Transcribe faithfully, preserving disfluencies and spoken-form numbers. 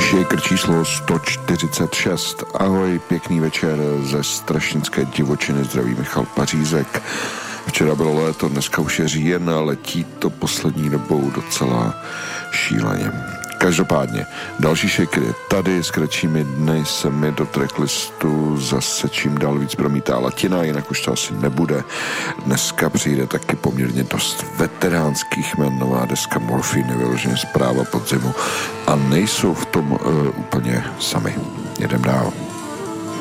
Shaker číslo sto čtyřicet šest. Ahoj, pěkný večer ze strašnické divočiny, zdraví Michal Pařízek. Včera bylo léto, dneska už je říjen a letí to poslední dobou docela šíleně. Každopádně, další Shaker je tady, s kratšími dny se mi do tracklistu zase čím dál víc promítá latina, jinak už to asi nebude. Dneska přijde taky poměrně dost veteránských jmen, nová deska Morphine, vyloženě zpráva podzimu a nejsou v tom uh, úplně sami. Jedem dál.